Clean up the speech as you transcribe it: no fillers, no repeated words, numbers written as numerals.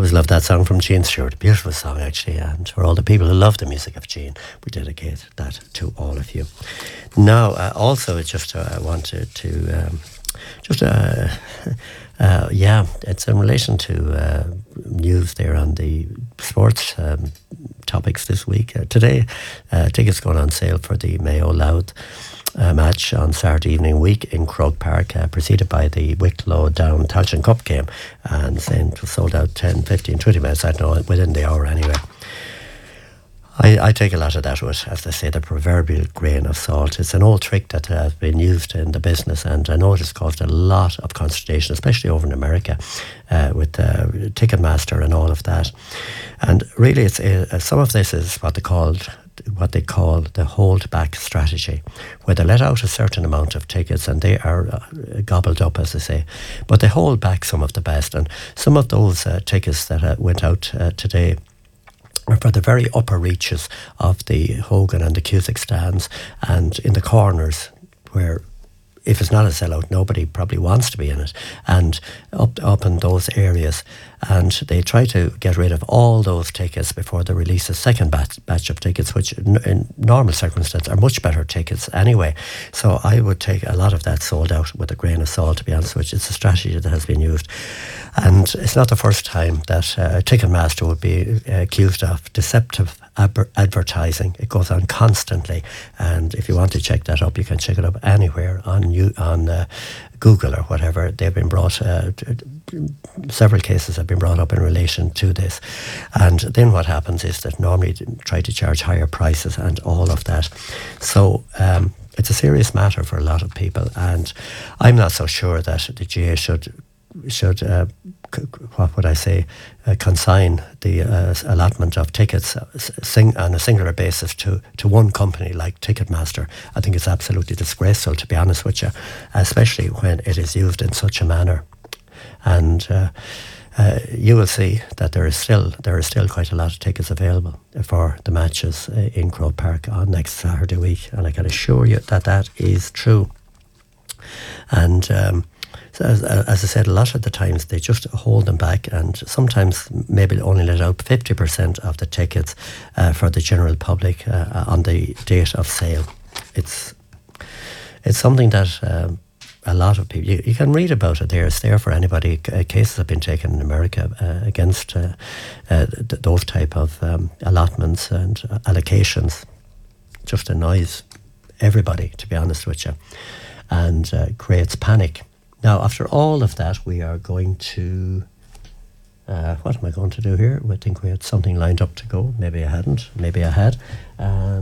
always loved that song from Gene Stewart. Beautiful song, actually. And for all the people who love the music of Gene, we dedicate that to all of you. Now, also, I wanted to it's in relation to news there on the sports topics this week. Today, tickets going on sale for the Mayo Louth match on Saturday evening week in Croke Park, preceded by the Wicklow Down Tailteann Cup game, and saying it was sold out 10, 15, 20 minutes, I don't know, within the hour anyway. I take a lot of that with, as they say, the proverbial grain of salt. It's an old trick that has been used in the business, and I know it has caused a lot of consternation, especially over in America, with Ticketmaster and all of that. And really, it's some of this is what they call the hold-back strategy, where they let out a certain amount of tickets and they are gobbled up, as they say, but they hold back some of the best. And some of those tickets that went out today are for the very upper reaches of the Hogan and the Cusack stands, and in the corners where, if it's not a sellout, nobody probably wants to be in it, and up in those areas. And they try to get rid of all those tickets before they release a second batch of tickets, which in normal circumstances are much better tickets anyway. So I would take a lot of that sold out with a grain of salt, to be honest with you. It's a strategy that has been used. And it's not the first time that Ticketmaster would be accused of deceptive advertising. It goes on constantly, and if you want to check that up, you can check it up anywhere on Google or whatever. They've been brought, several cases have been brought up in relation to this. And then what happens is that normally they try to charge higher prices and all of that. So it's a serious matter for a lot of people, and I'm not so sure that the GA should what would I say, consign the allotment of tickets on a singular basis to one company like Ticketmaster. I think it's absolutely disgraceful, to be honest with you, especially when it is used in such a manner. And you will see that there is still quite a lot of tickets available for the matches in Croke Park on next Saturday week, and I can assure you that that is true. And so as I said, a lot of the times they just hold them back, and sometimes maybe only let out 50% of the tickets for the general public on the date of sale. It's something that a lot of people, you can read about it there. It's there for anybody. Cases have been taken in America against those type of allotments and allocations. Just annoys everybody, to be honest with you, and creates panic. Now, after all of that, we are going to... what am I going to do here? I think we had something lined up to go. Maybe I hadn't. Maybe I had.